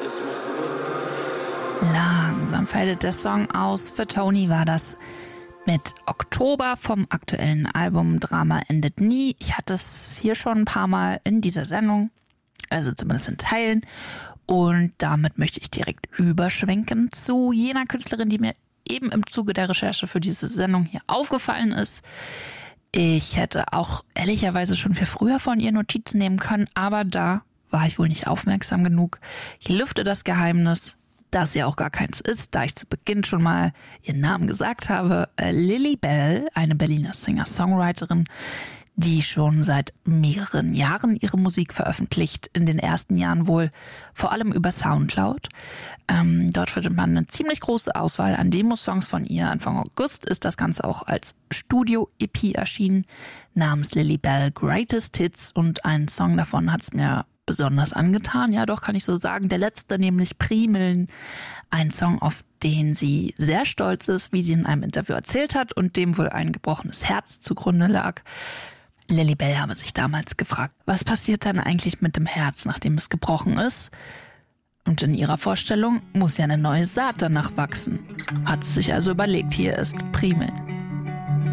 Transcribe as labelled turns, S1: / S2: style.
S1: Langsam fadet der Song aus. Für Tony war das mit Oktober vom aktuellen Album Drama endet nie. Ich hatte es hier schon ein paar Mal in dieser Sendung, also zumindest in Teilen. Und damit möchte ich direkt überschwenken zu jener Künstlerin, die mir eben im Zuge der Recherche für diese Sendung hier aufgefallen ist. Ich hätte auch ehrlicherweise schon viel früher von ihr Notizen nehmen können, aber da war ich wohl nicht aufmerksam genug. Ich lüfte das Geheimnis, dass sie auch gar keins ist, da ich zu Beginn schon mal ihren Namen gesagt habe. Lilly Bell, eine Berliner Singer-Songwriterin, die schon seit mehreren Jahren ihre Musik veröffentlicht, in den ersten Jahren wohl vor allem über Soundcloud. Dort findet man eine ziemlich große Auswahl an Demosongs von ihr. Anfang August ist das Ganze auch als Studio-EP erschienen, namens Lilly Bell Greatest Hits, und einen Song davon hat es mir besonders angetan. Ja, doch, kann ich so sagen. Der letzte, nämlich Primeln, ein Song, auf den sie sehr stolz ist, wie sie in einem Interview erzählt hat und dem wohl ein gebrochenes Herz zugrunde lag. Lilly Bell habe sich damals gefragt, was passiert dann eigentlich mit dem Herz, nachdem es gebrochen ist? Und in ihrer Vorstellung muss ja eine neue Saat danach wachsen. Hat sie sich also überlegt, hier ist Primeln.